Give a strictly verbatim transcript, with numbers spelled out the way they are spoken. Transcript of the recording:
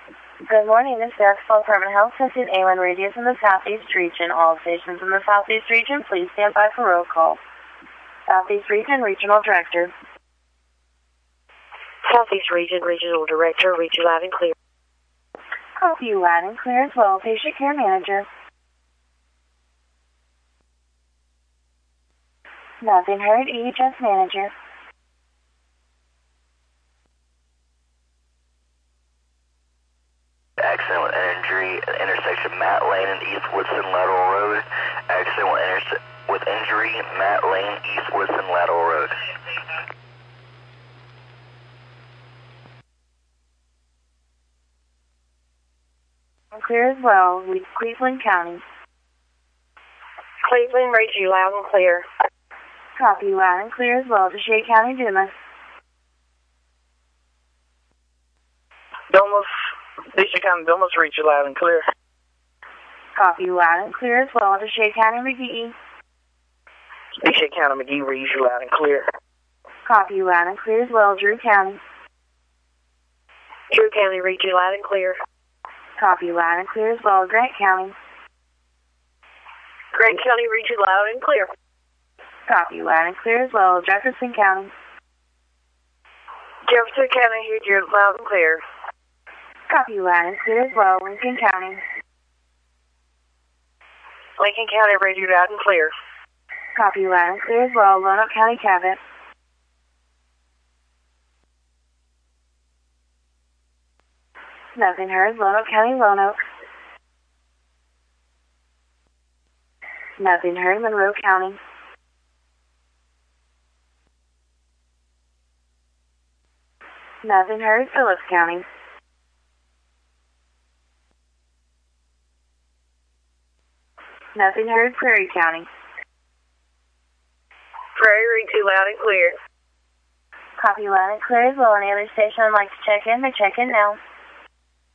Good morning, this is Axel Department of Health. This is Aylin Radius in the Southeast region. All stations in the Southeast region, please stand by for roll call. Southeast region, Regional Director. Southeast region, Regional Director, read you loud and clear. Copy you loud and clear as well. Patient Care Manager. Nothing heard, E H S Manager. Accident with injury at intersection Matt Lane and East Woodson Lateral Road. Accident with, inter with injury Matt Lane, East Woodson Lateral Road. Clear as well. We Cleveland County. Cleveland, read you loud and clear. Copy you loud and clear as well. DeShay County, Dumas. Dumas, DeShay County, Dumas, read you loud and clear. Copy you loud and clear as well. DeShay County, McGee. DeShay County, McGee, read you loud and clear. Copy you loud and clear as well. Drew County. Drew County, read you loud and clear. Copy you loud and clear as well. Grant County. Grant County, read you loud and clear. Copy you loud and clear as well. Jefferson County. Jefferson County, read you loud and clear. Copy you loud and clear as well. Lincoln County. Lincoln County, read you loud and clear. Copy you loud and clear as well. Lonoke County, Cabot. Nothing heard. Lonoke County, Lonoke. Nothing heard. Monroe County. Nothing heard. Phillips County. Nothing heard. Prairie County. Prairie, read you loud and clear. Copy loud and clear as well. Any other station I'd like to check in, they check in now.